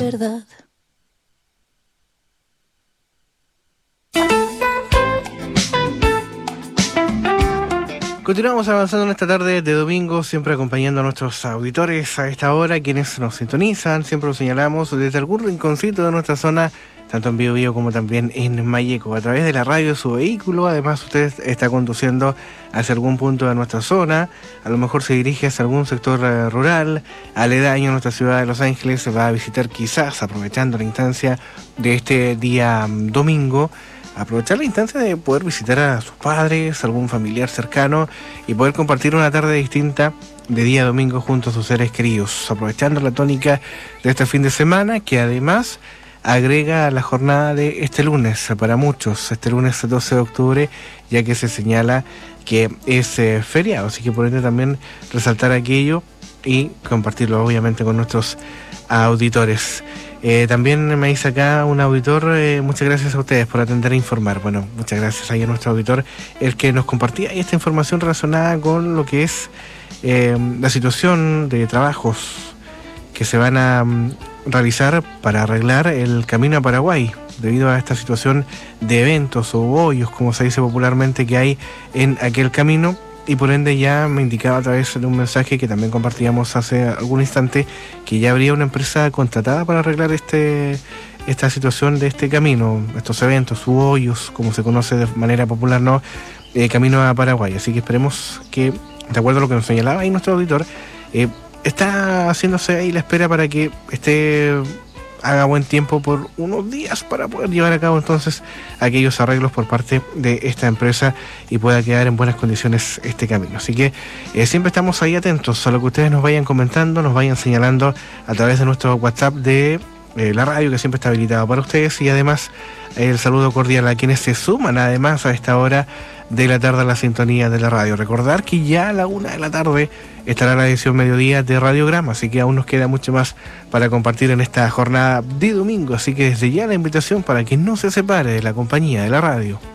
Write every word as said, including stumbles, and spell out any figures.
verdad. Continuamos avanzando en esta tarde de domingo, siempre acompañando a nuestros auditores a esta hora, quienes nos sintonizan, siempre lo señalamos desde algún rinconcito de nuestra zona, tanto en Biobío como también en Malleco, a través de la radio de su vehículo. Además, usted está conduciendo hacia algún punto de nuestra zona, a lo mejor se dirige hacia algún sector uh, rural, aledaño a nuestra ciudad de Los Ángeles, se va a visitar quizás, aprovechando la instancia de este día um, domingo, aprovechar la instancia de poder visitar a sus padres, algún familiar cercano y poder compartir una tarde distinta de día domingo junto a sus seres queridos, aprovechando la tónica de este fin de semana que además agrega la jornada de este lunes para muchos, este lunes doce de octubre, ya que se señala que es eh, feriado, así que por ende también resaltar aquello y compartirlo obviamente con nuestros auditores. Eh, también me dice acá un auditor, eh, muchas gracias a ustedes por atender e informar. Bueno, muchas gracias ahí a nuestro auditor, el que nos compartía esta información relacionada con lo que es eh, la situación de trabajos que se van a um, realizar para arreglar el camino a Paraguay, debido a esta situación de eventos o hoyos, como se dice popularmente, que hay en aquel camino. Y por ende ya me indicaba a través de un mensaje que también compartíamos hace algún instante que ya habría una empresa contratada para arreglar este esta situación de este camino, estos eventos u hoyos, como se conoce de manera popular, ¿no? Eh, camino a Paraguay. Así que esperemos que, de acuerdo a lo que nos señalaba ahí nuestro auditor, eh, está haciéndose ahí la espera para que esté haga buen tiempo por unos días para poder llevar a cabo entonces aquellos arreglos por parte de esta empresa y pueda quedar en buenas condiciones este camino. Así que eh, siempre estamos ahí atentos a lo que ustedes nos vayan comentando, nos vayan señalando a través de nuestro WhatsApp de eh, la radio, que siempre está habilitado para ustedes, y además eh, el saludo cordial a quienes se suman además a esta hora de la tarde a la sintonía de la radio. Recordar que ya a la una de la tarde estará la edición mediodía de Radiograma, así que aún nos queda mucho más para compartir en esta jornada de domingo, así que desde ya la invitación para que no se separe de la compañía de la radio.